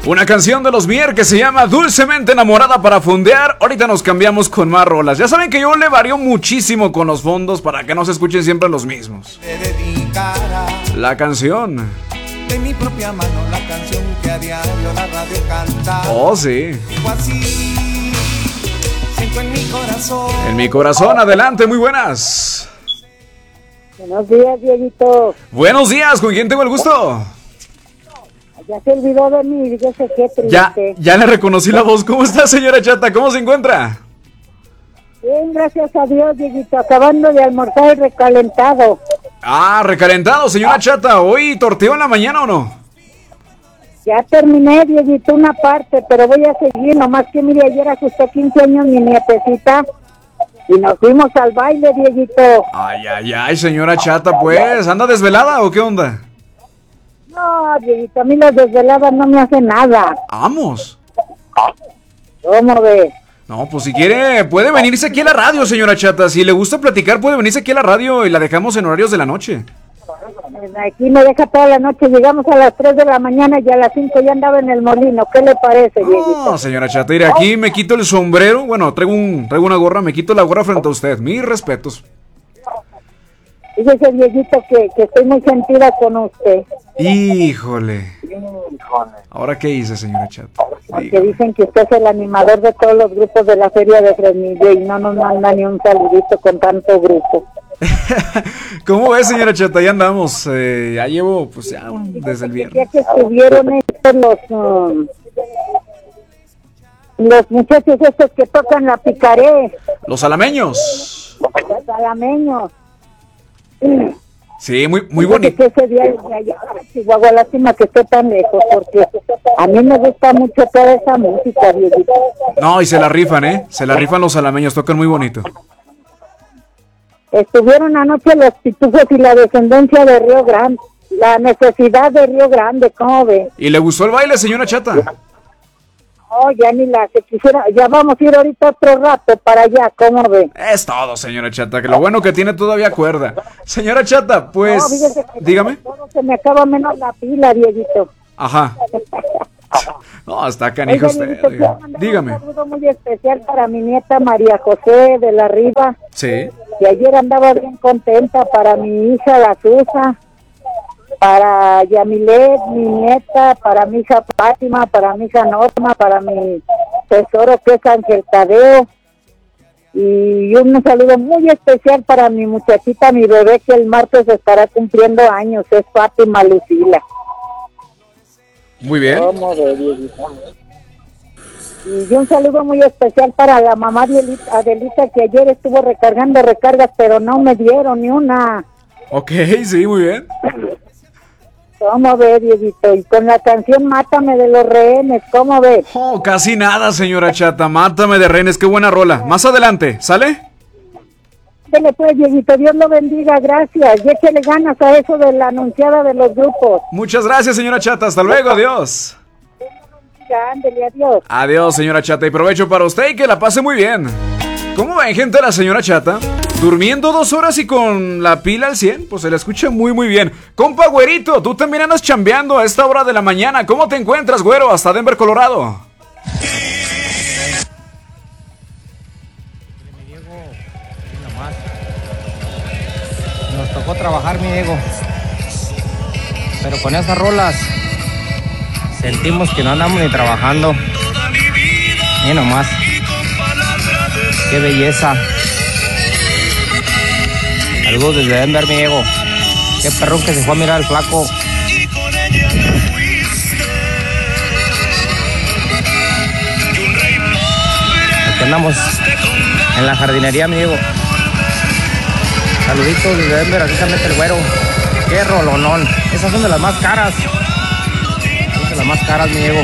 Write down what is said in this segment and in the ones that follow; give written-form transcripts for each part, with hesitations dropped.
Una canción de los Mier que se llama Dulcemente Enamorada para fondear. Ahorita nos cambiamos con más rolas. Ya saben que yo le varío muchísimo con los fondos para que no se escuchen siempre los mismos. La canción de mi propia mano, la canción que a diario la radio canta. Oh, sí. Así, siento en mi corazón. En mi corazón, adelante, muy buenas. Buenos días, Dieguito. Buenos días, ¿con quién tengo el gusto? Ya se olvidó de mí, yo sé qué triste. Ya le reconocí la voz. ¿Cómo está, señora Chata? ¿Cómo se encuentra? Bien, gracias a Dios, Dieguito. Acabando de almorzar y recalentado. Ah, recalentado, señora Chata. ¿Hoy torteo en la mañana o no? Ya terminé, Dieguito, una parte, pero voy a seguir. Nomás que, mire, ayer ajusté 15 años mi nietecita y nos fuimos al baile, Dieguito. Ay, señora Chata, pues. ¿Anda desvelada o qué onda? No, Dieguito, a mí las desveladas no me hacen nada. Vamos. ¿Cómo ves? No, pues si quiere, puede venirse aquí a la radio, señora Chata. Si le gusta platicar, puede venirse aquí a la radio y la dejamos en horarios de la noche. Aquí me deja toda la noche, llegamos a las 3 de la mañana y a las 5 ya andaba en el molino. ¿Qué le parece, Dieguito? No, señora Chata, mire, aquí me quito el sombrero. Bueno, traigo una gorra, me quito la gorra frente a usted. Mis respetos. Fíjese, Dieguito, que estoy muy sentida con usted. Híjole. ¿Ahora qué hice, señora Chata? Porque dicen que usted es el animador de todos los grupos de la feria de Fresnillo y no nos manda ni un saludito con tanto grupo. ¿Cómo ves, señora Chata? Ya andamos. Ya llevo, pues ya, desde el viernes. Ya que estuvieron estos los muchachos estos que tocan la picaré. Los alameños. Los alameños. Sí, muy bonito. Que ese día de allá, Chihuahua, lástima que esté tan lejos, porque a mí me gusta mucho toda esa música, Dieguito. No, y se la rifan, ¿eh? Se la rifan los alameños, tocan muy bonito. Estuvieron anoche los pitufos y la descendencia de Río Grande, la necesidad de Río Grande, ¿cómo ve? ¿Y le gustó el baile, señora Chata? Oh, ya ni la que quisiera, ya vamos a ir ahorita otro rato para allá, ¿cómo ve? Es todo, señora Chata, que lo bueno que tiene todavía cuerda. Señora Chata, pues, no, fíjese que dígame. Todo se me acaba menos la pila, Dieguito. Ajá. No, está canijo usted. Dígame. Un saludo muy especial para mi nieta María José de la Riva. Sí. Que ayer andaba bien contenta, para mi hija la Susa, para Yamilet, mi nieta, para mi hija Fátima, para mi hija Norma, para mi tesoro que es Ángel Tadeo. Y un saludo muy especial para mi muchachita, mi bebé, que el martes estará cumpliendo años, es Fátima Lucila. Muy bien. Y un saludo muy especial para la mamá de Adelita, que ayer estuvo recargando recargas, pero no me dieron ni una. Ok, sí, muy bien. ¿Cómo ve, Dieguito? Y con la canción Mátame de los Rehenes, ¿cómo ve? Oh, casi nada, señora Chata. Mátame de rehenes, qué buena rola. Más adelante, ¿sale? Dele pues, Dieguito, Dios lo bendiga, gracias. Y échale ganas a eso de la anunciada de los grupos. Muchas gracias, señora Chata. Hasta luego, adiós. Ya, ándele, adiós. Adiós, señora Chata, y provecho para usted y que la pase muy bien. ¿Cómo ven, gente, la señora Chata? Durmiendo 2 horas y con la pila al 100, pues se la escucha muy bien. Compa, güerito, tú también andas chambeando a esta hora de la mañana. ¿Cómo te encuentras, güero? Hasta Denver, Colorado. Nos tocó trabajar, mi Diego. Pero con esas rolas sentimos que no andamos ni trabajando. Ni nomás. Qué belleza. Saludos desde Denver, mi Diego. Qué perrón que se fue a mirar al flaco. Aquí andamos en la jardinería, mi Diego. Saluditos desde Denver, aquí se mete el güero. Qué rolonón. Esas son de las más caras. Son de las más caras, mi Diego.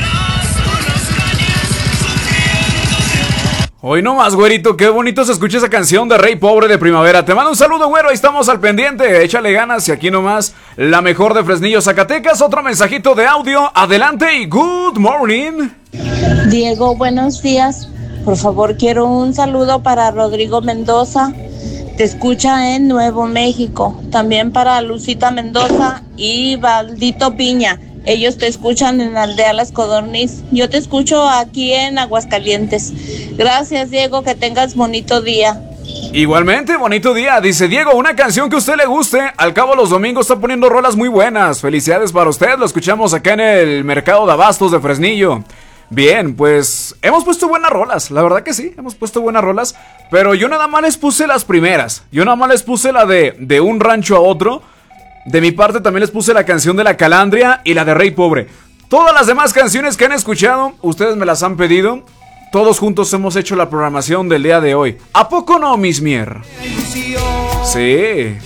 Hoy no más, güerito, qué bonito se escucha esa canción de Rey Pobre de Primavera. Te mando un saludo, güero, ahí estamos al pendiente. Échale ganas y aquí nomás, la mejor de Fresnillo, Zacatecas. Otro mensajito de audio, adelante y good morning. Diego, buenos días. Por favor, quiero un saludo para Rodrigo Mendoza. Te escucha en Nuevo México. También para Lucita Mendoza y Valdito Piña. Ellos te escuchan en Aldea Las Codorniz. Yo te escucho aquí en Aguascalientes. Gracias, Diego, que tengas bonito día. Igualmente, bonito día. Dice Diego, una canción que a usted le guste. Al cabo los domingos está poniendo rolas muy buenas. Felicidades para usted, lo escuchamos acá en el mercado de abastos de Fresnillo. Bien, pues hemos puesto buenas rolas, la verdad que sí, hemos puesto buenas rolas. Pero yo nada más les puse las primeras. Yo nada más les puse la de Un Rancho a Otro. De mi parte también les puse la canción de La Calandria y la de Rey Pobre. Todas las demás canciones que han escuchado, ustedes me las han pedido. Todos juntos hemos hecho la programación del día de hoy. ¿A poco no, Miss Mier? Sí.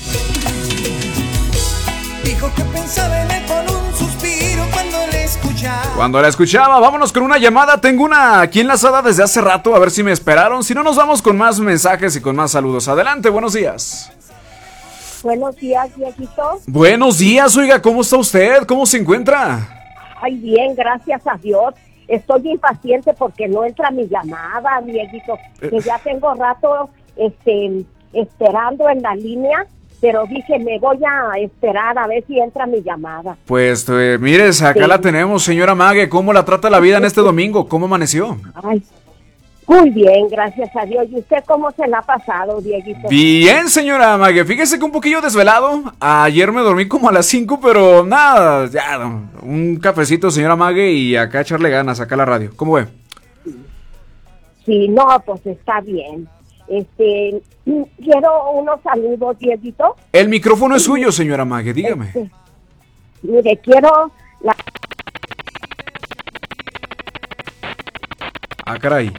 Dijo que pensaba en él con un suspiro cuando le escuchaba. Cuando la escuchaba, vámonos con una llamada. Tengo una aquí enlazada desde hace rato, a ver si me esperaron. Si no, nos vamos con más mensajes y con más saludos. Adelante, buenos días. Buenos días, Dieguito. Buenos días, oiga, ¿cómo está usted? ¿Cómo se encuentra? Ay, bien, gracias a Dios. Estoy impaciente porque no entra mi llamada, Dieguito. Que ya tengo rato esperando en la línea, pero dije, me voy a esperar a ver si entra mi llamada. Pues, mires, acá sí. La tenemos, señora Mague. ¿Cómo la trata la vida en este domingo? ¿Cómo amaneció? Ay, muy bien, gracias a Dios. ¿Y usted cómo se la ha pasado, Dieguito? Bien, señora Mague. Fíjese que un poquillo desvelado. Ayer me dormí como a las 5, pero nada, ya, un cafecito, señora Mague, y acá echarle ganas, acá a la radio. ¿Cómo ve? Sí, no, pues está bien. Quiero unos saludos, Dieguito. El micrófono es suyo, señora Mague, dígame. Mire, quiero la... Ah, caray.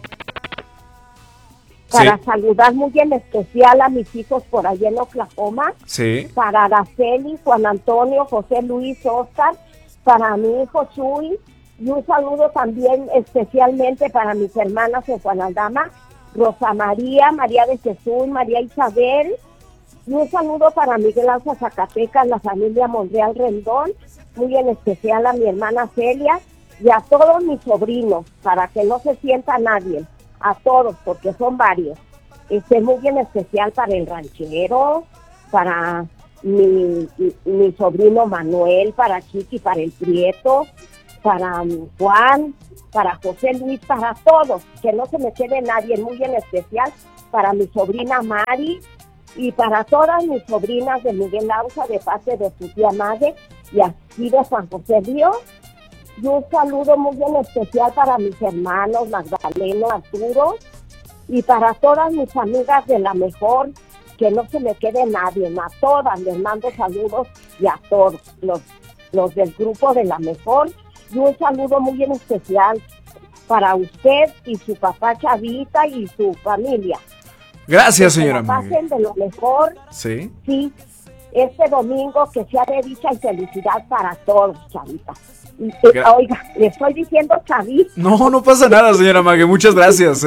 Para sí. Saludar muy en especial a mis hijos por allá en Oklahoma. Sí. Para Araceli, Juan Antonio, José Luis, Oscar, para mi hijo Chuy, y un saludo también especialmente para mis hermanas en Juan Aldama, Rosa María, María de Jesús, María Isabel, y un saludo para Miguel Alza Zacatecas, la familia Monreal Rendón, muy en especial a mi hermana Celia, y a todos mis sobrinos, para que no se sienta nadie. A todos, porque son varios. Muy bien especial para el ranchero, para mi sobrino Manuel, para Chiqui, para el Prieto, para Juan, para José Luis, para todos, que no se me quede nadie, muy bien especial para mi sobrina Mari y para todas mis sobrinas de Miguel Ausa, de parte de su tía Madre y aquí de San José Río. Y un saludo muy bien especial para mis hermanos Magdaleno, Arturo, y para todas mis amigas de La Mejor, que no se me quede nadie, a todas les mando saludos y a todos los del grupo de La Mejor. Y un saludo muy bien especial para usted y su papá Chavita y su familia. Gracias, señora. Que pasen de lo mejor. Sí. Sí, este domingo que sea de dicha y felicidad para todos, Chavita. Oiga, le estoy diciendo Chavita. No, no pasa nada, señora Mague, muchas gracias.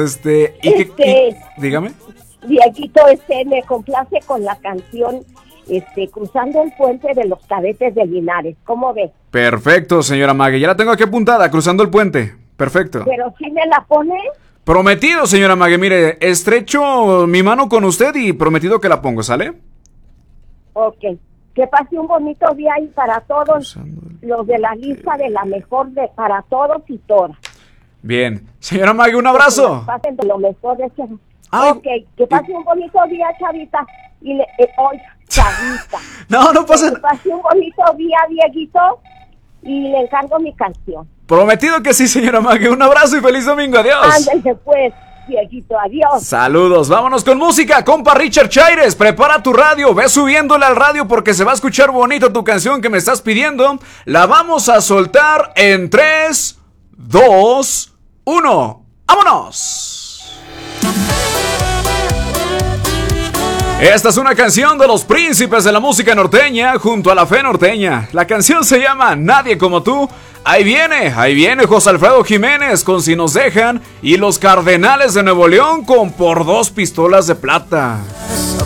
Dígame. Dieguito, me complace con la canción Cruzando el Puente de los Cadetes de Linares. ¿Cómo ves? Perfecto, señora Mague, ya la tengo aquí apuntada, Cruzando el Puente. Perfecto. ¿Pero si me la pone? Prometido, señora Mague, mire, estrecho mi mano con usted y prometido que la pongo, ¿sale? Ok. Que pase un bonito día y para todos los de la lista de La Mejor, para todos y todas. Bien. Señora Mague, un abrazo. Que pasen de lo mejor de este... Ok, que pase un bonito día, Chavita. Y Chavita. No pasa nada. Que pase un bonito día, Dieguito. Y le encargo mi canción. Prometido que sí, señora Mague. Un abrazo y feliz domingo. Adiós. Ándale pues. Dieguito, adiós. Saludos, vámonos con música, compa Richard Chaires. Prepara tu radio, ve subiéndole al radio porque se va a escuchar bonito tu canción que me estás pidiendo. La vamos a soltar en 3, 2, 1. ¡Vámonos! Esta es una canción de los príncipes de la música norteña junto a la fe norteña. La canción se llama Nadie Como Tú. Ahí viene José Alfredo Jiménez con Si Nos Dejan y los Cardenales de Nuevo León con Por Dos Pistolas de Plata.